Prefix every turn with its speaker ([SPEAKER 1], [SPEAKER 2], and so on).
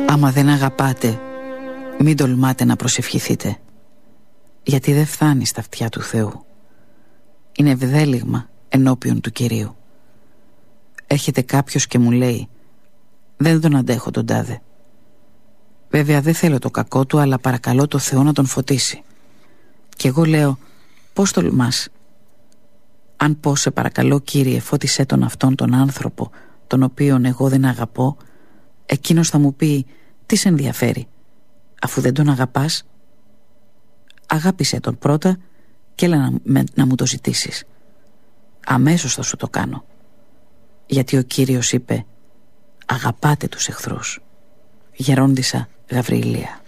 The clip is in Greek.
[SPEAKER 1] Άμα δεν αγαπάτε, μην τολμάτε να προσευχηθείτε, γιατί δεν φτάνει στα αυτιά του Θεού. Είναι ευδέλιγμα ενώπιον του Κυρίου. Έρχεται κάποιος και μου λέει: δεν τον αντέχω τον τάδε. Βέβαια δεν θέλω το κακό του, αλλά παρακαλώ το Θεό να τον φωτίσει. Και εγώ λέω: πώς τολμάς? Αν πω σε παρακαλώ Κύριε φώτισέ τον αυτόν τον άνθρωπο τον οποίον εγώ δεν αγαπώ, εκείνος θα μου πει: τι σε ενδιαφέρει, αφού δεν τον αγαπάς? Αγάπησέ τον πρώτα και έλα να μου το ζητήσεις. Αμέσως θα σου το κάνω. Γιατί ο Κύριος είπε: αγαπάτε τους εχθρούς. Γερόντισσα Γαβριηλία.